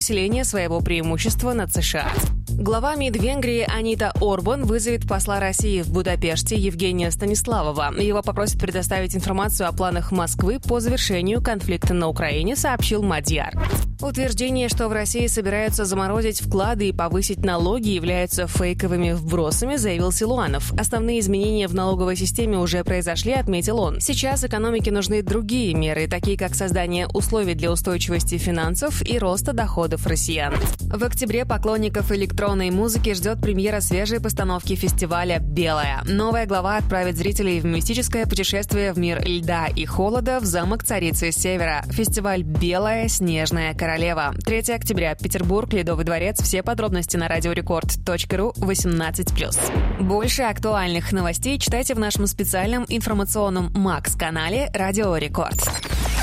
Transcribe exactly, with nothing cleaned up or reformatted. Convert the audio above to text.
усиления своего преимущества над США. Глава МИД Венгрии Анита Орбан вызовет посла России в Будапеште Евгения Станиславова. Его попросят предоставить информацию о планах Москвы по завершению конфликта на Украине, сообщил Мадьяр. Утверждение, что в России собираются заморозить вклады и повысить налоги, являются фейковыми вбросами, заявил Силуанов. Основные изменения в налоговой системе уже произошли, отметил он. Сейчас экономике нужны другие меры, такие как создание условий для устойчивости финансов и роста доходов россиян. В октябре поклонников электронной музыки ждет премьера свежей постановки фестиваля «Белая». Новая глава отправит зрителей в мистическое путешествие в мир льда и холода в замок Царицы Севера. Фестиваль «Белая. Снежная королева». третьего октября. Петербург. Ледовый дворец. Все подробности на радиорекорд точка ру восемнадцать плюс. Больше актуальных новостей читайте в нашем специальном информационном Макс-канале «Радио Рекорд».